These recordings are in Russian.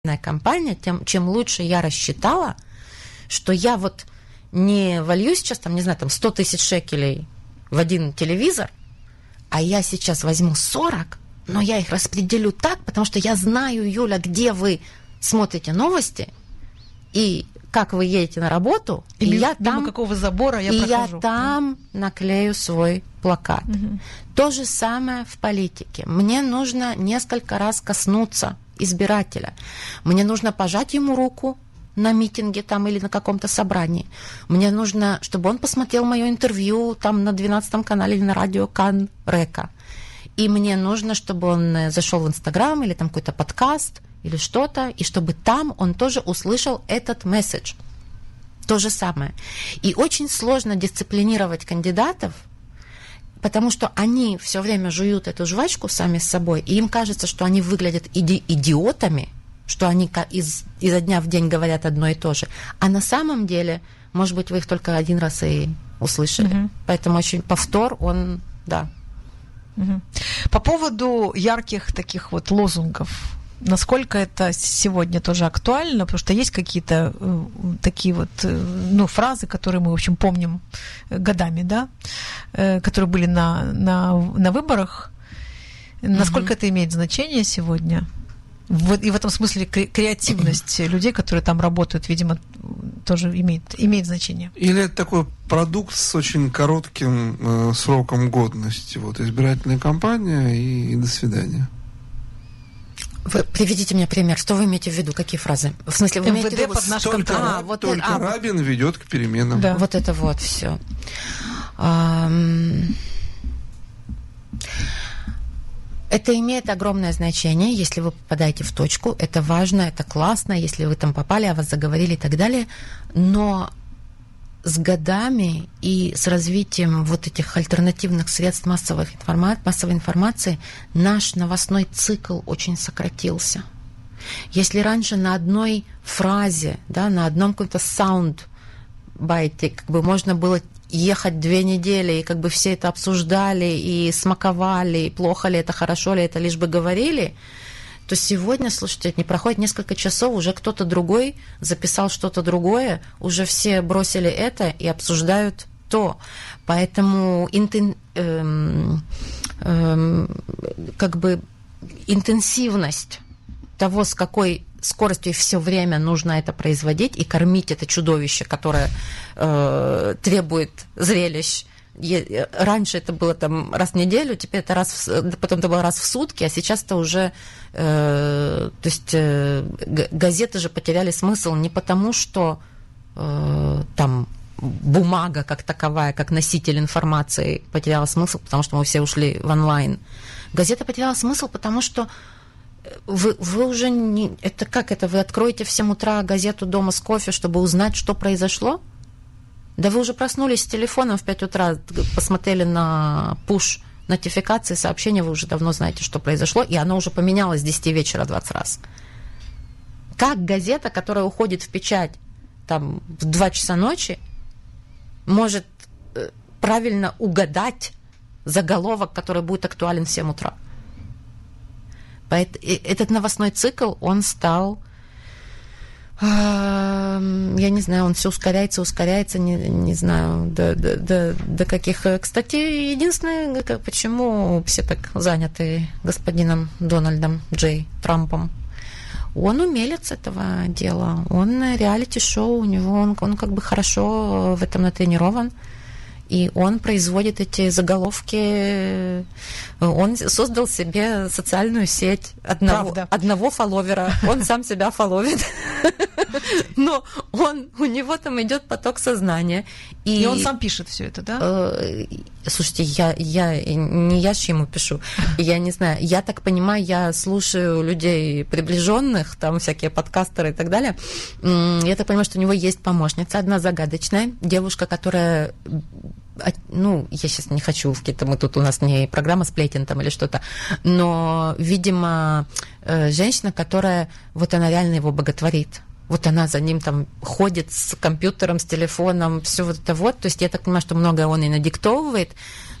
компания, чем лучше я рассчитала, что я вот не волью сейчас, там, не знаю, там 100 тысяч шекелей в один телевизор, а я сейчас возьму 40, но я их распределю так, потому что я знаю, Юля, где вы смотрите новости и как вы едете на работу, и я там, какого забора я прохожу. Я там наклею свой плакат. Угу. То же самое в политике. Мне нужно несколько раз коснуться избирателя. Мне нужно пожать ему руку на митинге там или на каком-то собрании. Мне нужно, чтобы он посмотрел мое интервью там на 12-м канале или на радио Кан Река. И мне нужно, чтобы он зашел в Инстаграм или там какой-то подкаст или что-то, и чтобы там он тоже услышал этот месседж. То же самое. И очень сложно дисциплинировать кандидатов, потому что они все время жуют эту жвачку сами с собой, и им кажется, что они выглядят идиотами, что они изо дня в день говорят одно и то же. А на самом деле, может быть, вы их только один раз и услышали. Угу. Поэтому очень повтор, он, да. Угу. По поводу ярких таких вот лозунгов, насколько это сегодня тоже актуально, потому что есть какие-то такие вот, фразы, которые мы, в общем, помним годами, да, которые были на выборах. Насколько это имеет значение сегодня? И в этом смысле креативность людей, которые там работают, видимо, тоже имеет значение. Или это такой продукт с очень коротким сроком годности? Вот избирательная кампания и до свидания. Вы приведите мне пример. Что вы имеете в виду? Какие фразы? В смысле, вы имеете в виду... под наш контроль. Только Рабин ведет к переменам. Да. Вот это вот все. Это имеет огромное значение, если вы попадаете в точку. Это важно, это классно, если вы там попали, о вас заговорили и так далее. Но с годами и с развитием вот этих альтернативных средств массовой информации наш новостной цикл очень сократился. Если раньше на одной фразе, да, на одном каком-то саундбайте как бы можно было ехать 2 недели, и как бы все это обсуждали и смаковали, и плохо ли это, хорошо ли это, лишь бы говорили, то сегодня, слушайте, не проходит несколько часов, уже кто-то другой записал что-то другое, уже все бросили это и обсуждают то. Поэтому как бы интенсивность того, с какой скоростью все время нужно это производить и кормить это чудовище, которое требует зрелищ. Раньше это было там раз в неделю, теперь это потом это было раз в сутки, а сейчас это уже... то есть газеты же потеряли смысл не потому, что там бумага как таковая, как носитель информации потеряла смысл, потому что мы все ушли в онлайн. Газета потеряла смысл, потому что вы уже не... Это как это? Вы откроете в 7 утра газету дома с кофе, чтобы узнать, что произошло? Да вы уже проснулись с телефоном в 5 утра, посмотрели на пуш-нотификации, сообщения, вы уже давно знаете, что произошло, и оно уже поменялось с 10 вечера 20 раз. Как газета, которая уходит в печать там, в 2 часа ночи, может правильно угадать заголовок, который будет актуален в 7 утра? Этот новостной цикл, он стал, я не знаю, он все ускоряется, не знаю, до каких. Кстати, единственное, почему все так заняты господином Дональдом Джей Трампом, он умелец этого дела, он реалити-шоу, у него, он как бы хорошо в этом натренирован. И он производит эти заголовки. Он создал себе социальную сеть одного фолловера. Он сам себя фоловит. Но у него там идет поток сознания. И он сам пишет все это, да? Слушайте, не я же ему пишу. Я не знаю. Я так понимаю, я слушаю людей приближенных, там всякие подкастеры и так далее. Я так понимаю, что у него есть помощница, одна загадочная девушка, которая... я сейчас не хочу, мы тут у нас не программа сплетен там или что-то, но, видимо, женщина, которая, вот она реально его боготворит. Вот она за ним там ходит с компьютером, с телефоном, все вот это вот. То есть я так понимаю, что многое он и надиктовывает,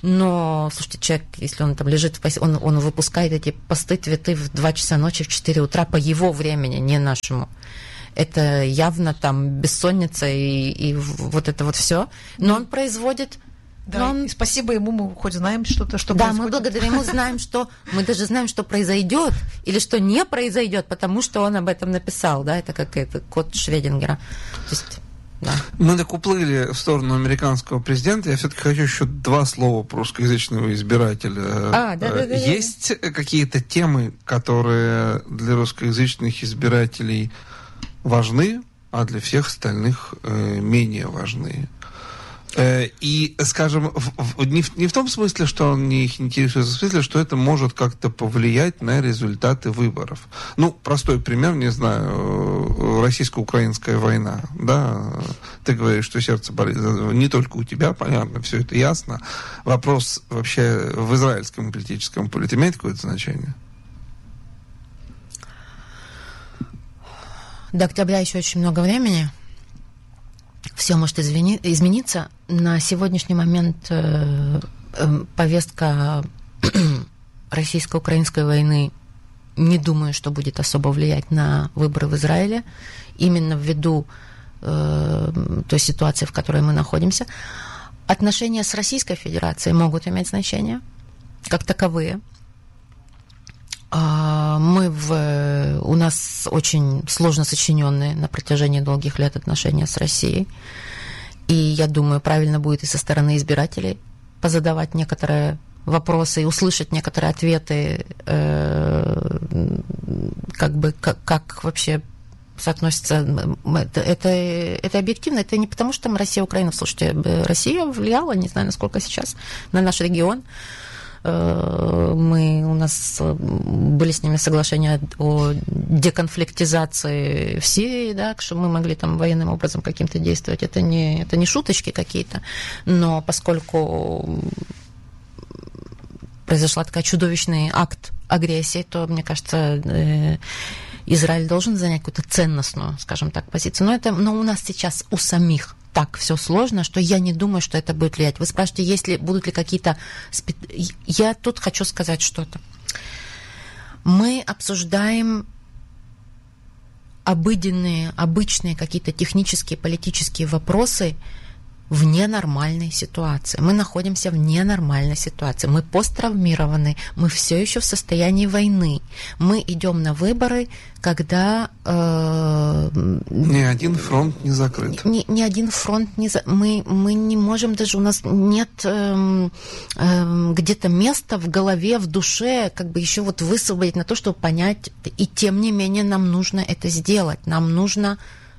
Но, слушайте, человек, если он там лежит, он выпускает эти посты, твиты в 2 часа ночи, в 4 утра по его времени, не нашему. Это явно там бессонница и вот это вот все. Но он производит... Да, и спасибо ему, мы хоть знаем что-то, что да, происходит. мы благодаря ему знаем, что... Мы даже знаем, что произойдет или что не произойдет, потому что он об этом написал, да, это как это код Шредингера. То есть... Да. Мы так уплыли в сторону американского президента. Я все-таки хочу еще 2 слова про русскоязычного избирателя. Есть какие-то темы, которые для русскоязычных избирателей важны, а для всех остальных менее важны? И, скажем, не в том смысле, что он не их интересует, а в смысле, что это может как-то повлиять на результаты выборов. Ну, простой пример, не знаю, российско-украинская война, да, ты говоришь, что сердце болит, не только у тебя, понятно, все это ясно. Вопрос вообще в израильском политическом поле имеет какое-то значение? До октября еще очень много времени. Все может измениться. На сегодняшний момент повестка российско-украинской войны, не думаю, что будет особо влиять на выборы в Израиле, именно ввиду той ситуации, в которой мы находимся. Отношения с Российской Федерацией могут иметь значение, как таковые. У нас очень сложно сочиненные на протяжении долгих лет отношения с Россией. И я думаю, правильно будет и со стороны избирателей позадавать некоторые вопросы и услышать некоторые ответы, как вообще соотносится. Это объективно, это не потому, что там Россия, Украина. Слушайте, Россия влияла, не знаю, насколько сейчас, на наш регион. У нас были с ними соглашения о деконфликтизации в Сирии, да, что мы могли там военным образом каким-то действовать. Это не шуточки какие-то, но поскольку произошел такой чудовищный акт агрессии, то, мне кажется, Израиль должен занять какую-то ценностную, скажем так, позицию. Но у нас сейчас у самих так все сложно, что я не думаю, что это будет влиять. Вы спрашиваете, будут ли какие-то... Я тут хочу сказать что-то. Мы обсуждаем обычные какие-то технические, политические вопросы в ненормальной ситуации. Мы находимся в ненормальной ситуации. Мы посттравмированы, мы все еще в состоянии войны. Мы идем на выборы, когда... Ни один фронт не закрыт. Ни один фронт не закрыт. Мы не можем даже... У нас нет где-то места в голове, в душе, как бы еще вот высвободить на то, чтобы понять. И тем не менее нам нужно это сделать. Нам нужно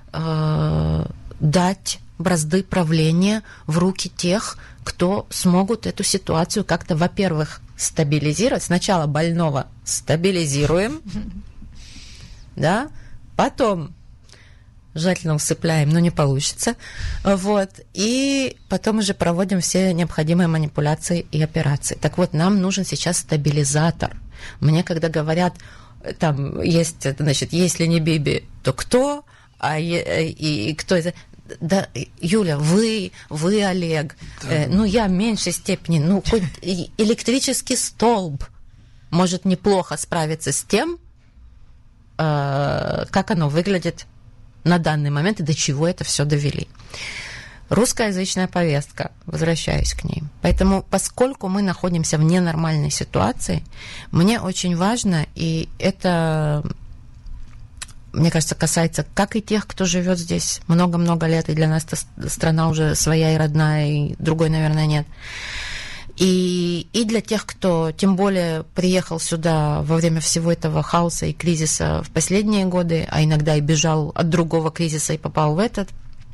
дать бразды правления в руки тех, кто смогут эту ситуацию как-то, во-первых, стабилизировать. Сначала больного стабилизируем, да, потом желательно усыпляем, но не получится, вот, и потом уже проводим все необходимые манипуляции и операции. Так вот, нам нужен сейчас стабилизатор. Мне когда говорят, там есть, значит, если не Биби, то кто, и кто это... Да, Юля, вы Олег, да. Я в меньшей степени, хоть электрический столб может неплохо справиться с тем, как оно выглядит на данный момент и до чего это все довели. Русскоязычная повестка, возвращаюсь к ней. Поэтому, поскольку мы находимся в ненормальной ситуации, мне очень важно, и это... Мне кажется, касается как и тех, кто живет здесь много-много лет, и для нас эта страна уже своя и родная, и другой, наверное, нет. И для тех, кто тем более приехал сюда во время всего этого хаоса и кризиса в последние годы, а иногда и бежал от другого кризиса и попал в этот,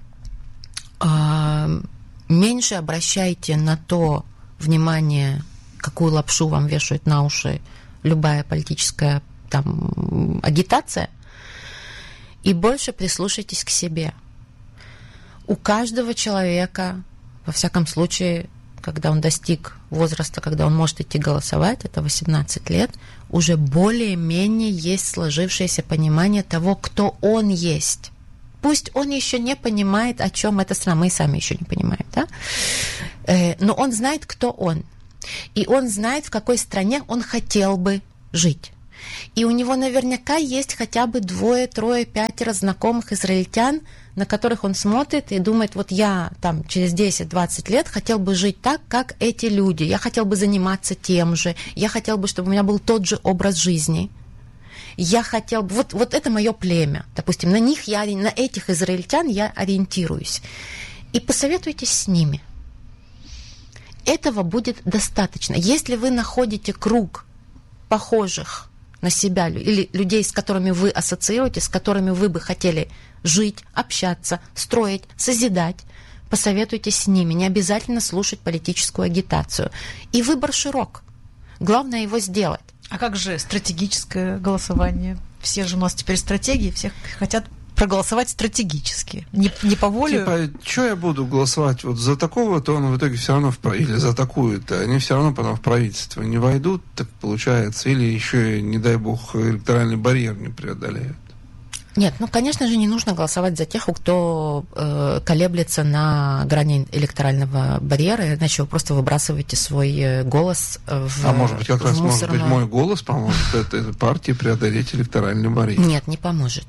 меньше обращайте на то внимание, какую лапшу вам вешают на уши любая политическая там агитация, и больше прислушайтесь к себе. У каждого человека, во всяком случае, когда он достиг возраста, когда он может идти голосовать, это 18 лет, уже более-менее есть сложившееся понимание того, кто он есть. Пусть он еще не понимает, о чем эта страна, мы сами еще не понимаем, да? Но он знает, кто он. И он знает, в какой стране он хотел бы жить. И у него наверняка есть хотя бы 2, 3, 5 знакомых израильтян, на которых он смотрит и думает, вот я там через 10-20 лет хотел бы жить так, как эти люди. Я хотел бы заниматься тем же. Я хотел бы, чтобы у меня был тот же образ жизни. Я хотел бы... Вот это мое племя. Допустим, на этих израильтян я ориентируюсь. И посоветуйтесь с ними. Этого будет достаточно. Если вы находите круг похожих на себя, или людей, с которыми вы ассоциируете, с которыми вы бы хотели жить, общаться, строить, созидать, посоветуйтесь с ними. Не обязательно слушать политическую агитацию. И выбор широк. Главное его сделать. А как же стратегическое голосование? Все же у нас теперь стратегии, все хотят проголосовать стратегически, не по воле. Типа, что я буду голосовать вот за такого, то он в итоге все равно или за такую-то, они все равно потом в правительство не войдут, так получается, или еще, не дай бог, электоральный барьер не преодолеют. Нет, конечно же, не нужно голосовать за тех, кто колеблется на грани электорального барьера, иначе вы просто выбрасываете свой голос в А может быть, как раз мусорную... может быть, мой голос поможет этой партии преодолеть электоральный барьер? Нет, не поможет.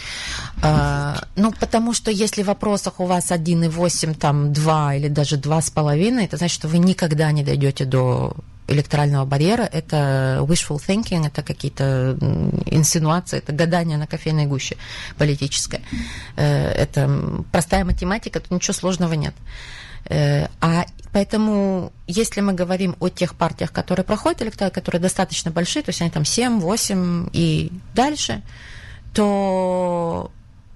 Потому что если в вопросах у вас 1,8, там 2 или даже 2,5, это значит, что вы никогда не дойдете до электорального барьера. Это wishful thinking, это какие-то инсинуации, это гадание на кофейной гуще политическое. Это простая математика, тут ничего сложного нет. Поэтому, если мы говорим о тех партиях, которые проходят электорат, которые достаточно большие, то есть они там 7, 8 и дальше, то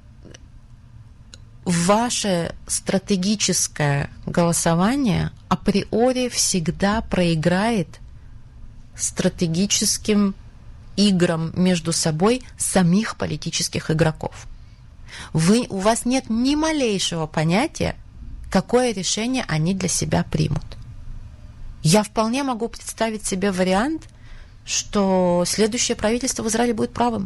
ваше стратегическое голосование априори всегда проиграет стратегическим играм между собой самих политических игроков. У вас нет ни малейшего понятия, какое решение они для себя примут. Я вполне могу представить себе вариант, что следующее правительство в Израиле будет правым.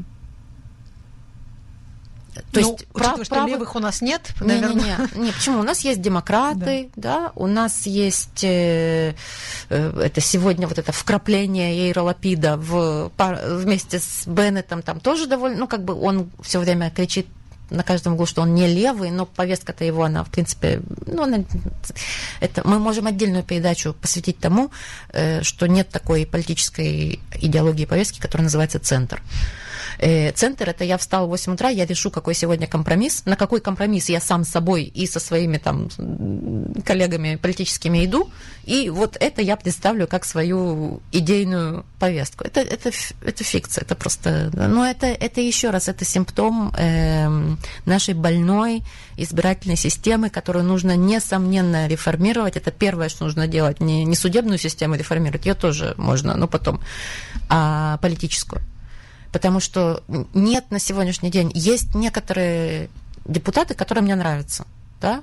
То есть, учитывая, что левых у нас нет, наверное. Не, почему? У нас есть демократы, да, у нас есть это сегодня вот это вкрапление Яира Лапида вместе с Беннетом, там тоже довольно, он все время кричит на каждом углу, что он не левый, но повестка-то его, она, в принципе, мы можем отдельную передачу посвятить тому, что нет такой политической идеологии повестки, которая называется «центр». Центр – это я встал в 8 утра, я решу, какой сегодня компромисс, на какой компромисс я сам с собой и со своими там коллегами политическими иду, и вот это я представлю как свою идейную повестку. Это фикция, это просто… Но это еще раз, это симптом нашей больной избирательной системы, которую нужно, несомненно, реформировать. Это первое, что нужно делать. Не судебную систему реформировать, ее тоже можно, но потом, а политическую. Потому что нет на сегодняшний день, есть некоторые депутаты, которые мне нравятся, да,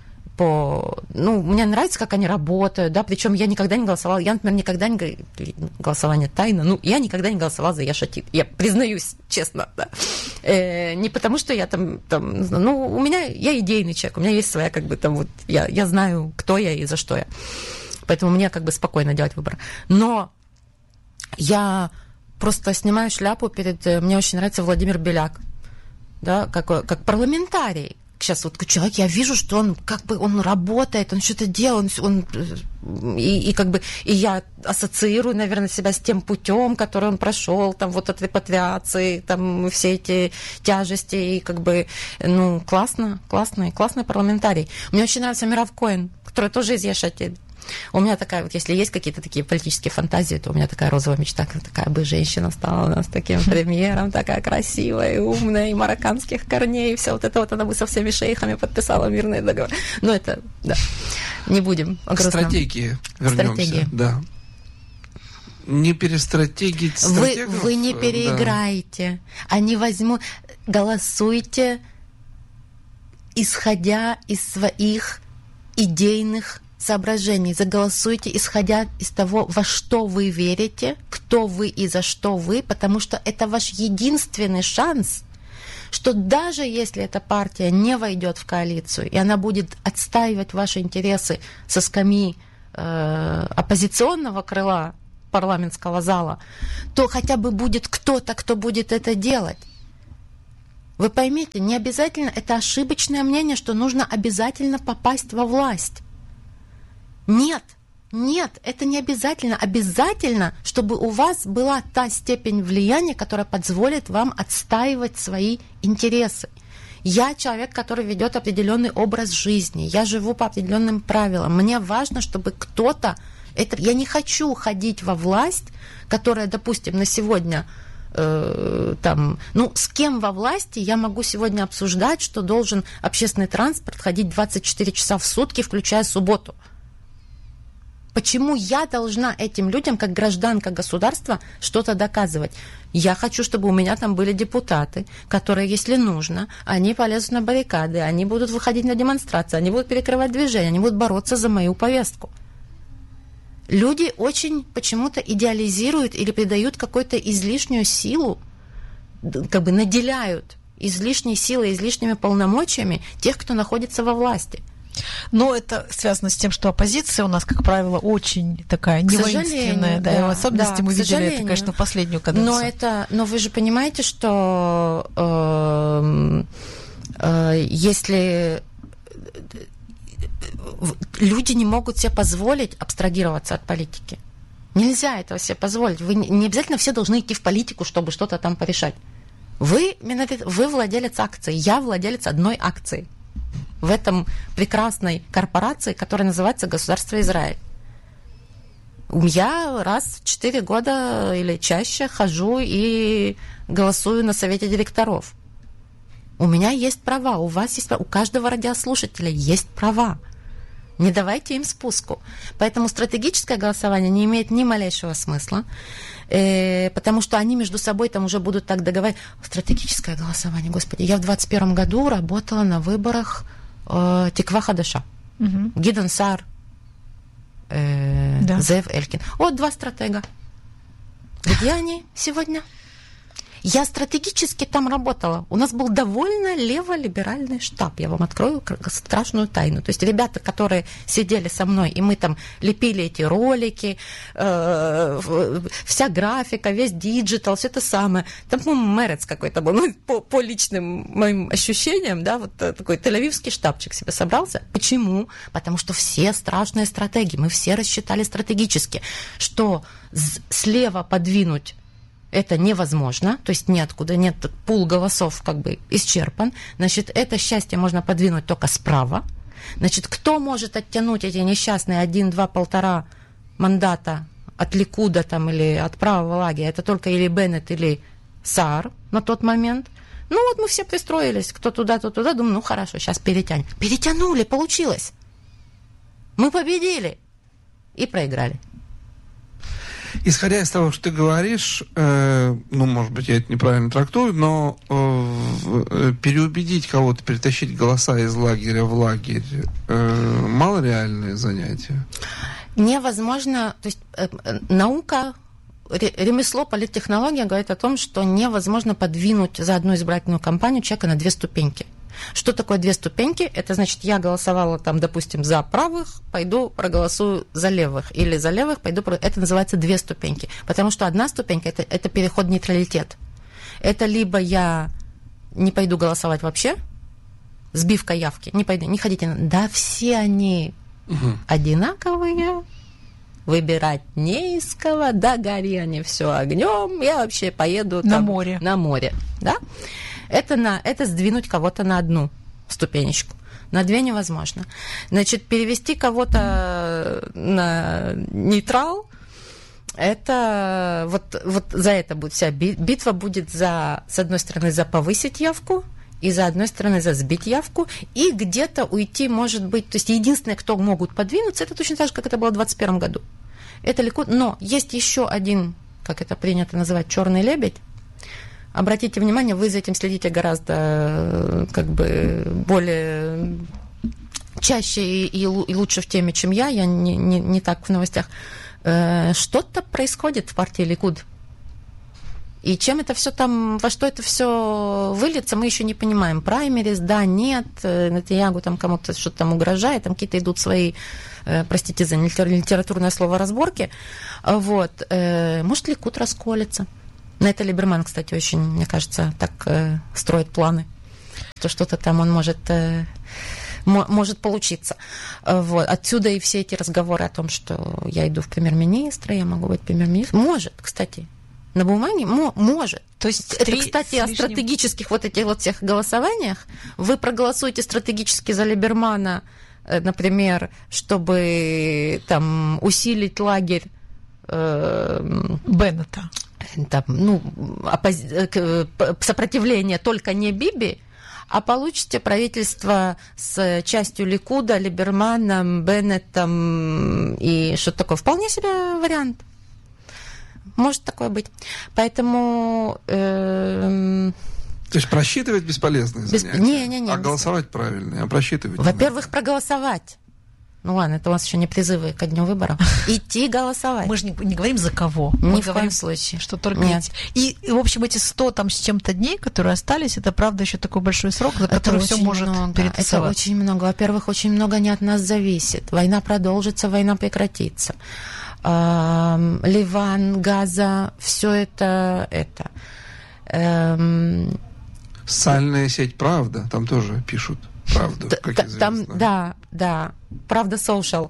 мне нравится, как они работают, да, причем я никогда не голосовала, я, например, никогда не, голосование тайно, я никогда не голосовала за Яшатид, я признаюсь честно, да, не потому что я там, у меня, я идейный человек, у меня есть своя, я знаю, кто я и за что я, поэтому мне спокойно делать выбор, но я просто снимаю шляпу мне очень нравится Владимир Беляк, да, как парламентарий. Сейчас вот человек, я вижу, что он он работает, он что-то делает, и я ассоциирую, наверное, себя с тем путем, который он прошел, там вот от репатриации, там все эти тяжести, и классный парламентарий. Мне очень нравится Мирав Коэн, который тоже из Яшатид. У меня такая если есть какие-то такие политические фантазии, то у меня такая розовая мечта, такая бы женщина стала у нас таким премьером, такая красивая, умная, и марокканских корней, и все она бы со всеми шейхами подписала мирный договор. Но это, да, не будем о грустном. К стратегии вернемся. Да. Не перестратегить стратегов. Вы не переиграете. Да. Они возьмут... Голосуйте, исходя из своих идейных соображений. Заголосуйте, исходя из того, во что вы верите, кто вы и за что вы, потому что это ваш единственный шанс, что даже если эта партия не войдет в коалицию, и она будет отстаивать ваши интересы со скамьи оппозиционного крыла парламентского зала, то хотя бы будет кто-то, кто будет это делать. Вы поймите, не обязательно, это ошибочное мнение, что нужно обязательно попасть во власть. Нет, это не обязательно. Обязательно, чтобы у вас была та степень влияния, которая позволит вам отстаивать свои интересы. Я человек, который ведет определенный образ жизни, я живу по определенным правилам. Мне важно, чтобы кто-то... Я не хочу ходить во власть, которая, допустим, на сегодня... с кем во власти я могу сегодня обсуждать, что должен общественный транспорт ходить 24 часа в сутки, включая субботу? Почему я должна этим людям, как гражданка государства, что-то доказывать? Я хочу, чтобы у меня там были депутаты, которые, если нужно, они полезут на баррикады, они будут выходить на демонстрации, они будут перекрывать движение, они будут бороться за мою повестку. Люди очень почему-то идеализируют или придают какую-то излишнюю силу, как бы наделяют излишней силой, излишними полномочиями тех, кто находится во власти. Но это связано с тем, что оппозиция у нас, как правило, очень такая невоинственная. Да, и в особенности мы видели это, конечно, в последнюю каденцию. Но вы же понимаете, что если люди не могут себе позволить абстрагироваться от политики. Нельзя этого себе позволить. Вы не обязательно все должны идти в политику, чтобы что-то там порешать. Вы владелец акций, я владелец одной акции в этом прекрасной корпорации, которая называется Государство Израиль. Я раз в 4 года или чаще хожу и голосую на совете директоров. У меня есть права, у вас есть права, у каждого радиослушателя есть права. Не давайте им спуску. Поэтому стратегическое голосование не имеет ни малейшего смысла, потому что они между собой там уже будут так договаривать. Стратегическое голосование, господи, я в 2021 году работала на выборах Тиква Хадаша. Гидон Саар, Зеев Элькин. Вот 2 стратега. Где они сегодня? Я стратегически там работала. У нас был довольно леволиберальный штаб. Я вам открою страшную тайну. То есть ребята, которые сидели со мной, и мы там лепили эти ролики, вся графика, весь диджитал, все это самое. Там, по-моему, Мерец какой-то был. Ну, по личным моим ощущениям, да, вот такой тель-авивский штабчик себе собрался. Почему? Потому что все страшные стратегии, мы все рассчитали стратегически, что слева подвинуть это невозможно, то есть ниоткуда, нет, пул голосов как бы исчерпан. Значит, это счастье можно подвинуть только справа. Значит, кто может оттянуть эти несчастные 1, 2, 1,5 мандата от Ликуда там, или от правого лагеря? Это только или Беннет, или Саар на тот момент. Ну вот мы все пристроились, кто туда, то туда. Думаю, ну хорошо, сейчас перетянем. Перетянули, получилось. Мы победили и проиграли. Исходя из того, что ты говоришь, может быть, я это неправильно трактую, но переубедить кого-то, перетащить голоса из лагеря в лагерь, малореальное занятие? Невозможно, то есть наука, ремесло, политтехнология говорит о том, что невозможно подвинуть за одну избирательную кампанию человека на 2 ступеньки. Что такое 2 ступеньки? Это значит, я голосовала там, допустим, за правых, пойду проголосую за левых. Или за левых пойду... Это называется 2 ступеньки. Потому что 1 ступенька это переход в нейтралитет. Это либо я не пойду голосовать вообще, сбивка явки, не пойду, не ходите. Да, все они одинаковые, выбирать не из кого, да, гори они все огнем, я вообще поеду на там, море. На море, да? Это сдвинуть кого-то на 1 ступенечку. На 2 невозможно. Значит, перевести кого-то на нейтрал, это вот за это будет вся битва будет с одной стороны, за повысить явку, и с одной стороны за сбить явку, и где-то уйти, может быть, то есть единственное, кто могут подвинуться, это точно так же, как это было в 2021 году. Это Ликуд, но есть еще один, как это принято называть, черный лебедь. Обратите внимание, вы за этим следите гораздо как бы более чаще и лучше в теме, чем я не так в новостях. Что-то происходит в партии Ликуд. И чем это все там, во что это все выльется, мы еще не понимаем. Праймерис, да, нет, Нетаньяху там кому-то что-то там угрожает, там какие-то идут свои, простите за литературное слово, разборки. Вот. Может, Ликуд расколется. На это Либерман, кстати, очень, мне кажется, так строит планы, что что-то там он может получиться. Вот. Отсюда и все эти разговоры о том, что я иду в премьер-министра, я могу быть премьер-министром. Может, кстати. На бумаге может. То есть это, кстати, о стратегических вот этих вот всех голосованиях. Вы проголосуете стратегически за Либермана, например, чтобы там усилить лагерь Беннета. Там, сопротивление только не Биби, а получите правительство с частью Ликуда, Либерманом, Беннетом и что-то такое. Вполне себе вариант. Может такое быть. Поэтому... То есть просчитывать бесполезное занятие? Не. А голосовать правильно, а просчитывать... Во-первых, проголосовать. Ну ладно, это у нас еще не призывы ко дню выборов. Идти голосовать. Мы же не говорим за кого. Ни в коем случае. Что только нет. И, в общем, эти 100 там с чем-то дней, которые остались, это, правда, еще такой большой срок, за который все может перетасоваться. Это очень много. Во-первых, очень много не от нас зависит. Война продолжится, война прекратится. Ливан, Газа, все это. Социальная сеть «Правда», там тоже пишут правду, как известно. Да, «Правда Social».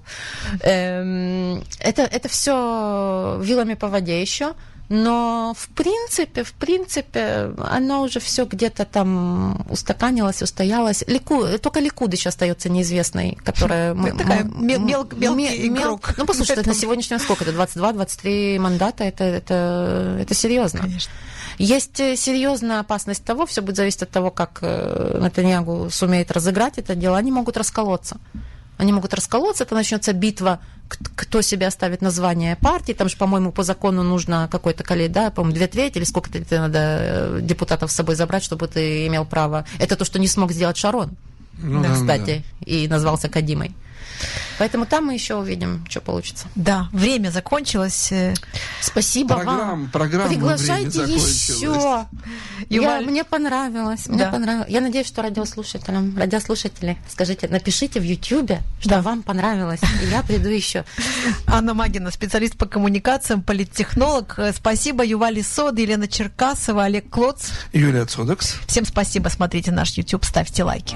Это все вилами по воде еще, но в принципе, оно уже все где-то там устаканилось, устоялось. Только Ликуд еще остается неизвестной, которая... Мелкий игрок. Ну, послушайте, на сегодняшнем сколько? Это 22-23 мандата, это серьезно. Конечно. Есть серьезная опасность того, все будет зависеть от того, как Нетаньяху сумеет разыграть это дело. Они могут расколоться. Это начнется битва, кто себе оставит название партии. Там же, по-моему, по закону нужно какой-то по-моему, 2/3 или сколько-то надо депутатов с собой забрать, чтобы ты имел право. Это то, что не смог сделать Шарон, кстати, и назвался Кадимой. Поэтому там мы еще увидим, что получится. Да, время закончилось. Спасибо вам. Приглашайте еще. Мне понравилось. Я надеюсь, что радиослушатели, скажите, напишите в Ютьюбе, что вам понравилось, и я приду еще. Анна Магина, специалист по коммуникациям, политтехнолог. Спасибо, Ювали Сод, Елена Черкасова, Олег Клоц. Юлия Цодекс. Всем спасибо. Смотрите наш YouTube, ставьте лайки.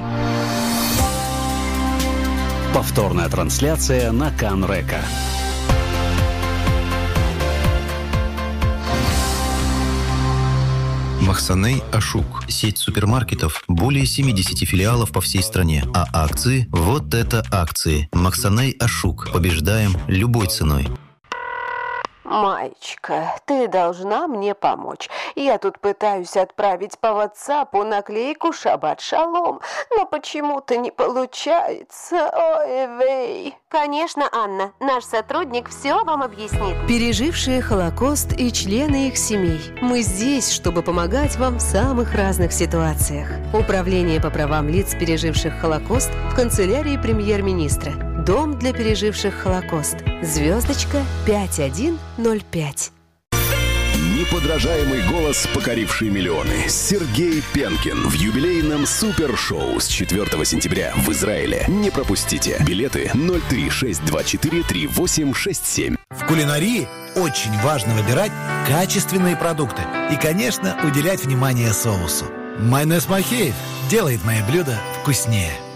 Повторная трансляция на Кан-Река. Махсаней Ашук. Сеть супермаркетов. Более 70 филиалов по всей стране. А акции? Вот это акции. Махсаней Ашук. Побеждаем любой ценой. Маечка, ты должна мне помочь. Я тут пытаюсь отправить по WhatsApp наклейку «Шаббат шалом», но почему-то не получается. Ой, вей. Конечно, Анна, наш сотрудник все вам объяснит. Пережившие Холокост и члены их семей. Мы здесь, чтобы помогать вам в самых разных ситуациях. Управление по правам лиц, переживших Холокост, в канцелярии премьер-министра. Дом для переживших Холокост. Звездочка 5105. Неподражаемый голос, покоривший миллионы. Сергей Пенкин в юбилейном супершоу с 4 сентября в Израиле. Не пропустите. Билеты 036243867. В кулинарии очень важно выбирать качественные продукты и, конечно, уделять внимание соусу. Майонез Махеев делает мои блюда вкуснее.